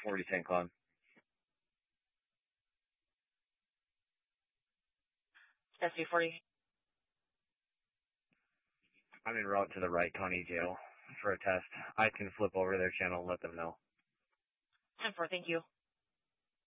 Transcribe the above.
40 St. Cloud. SC40. I'm en route to the Wright County Jail for a test. I can flip over their channel and let them know. 10-4, thank you.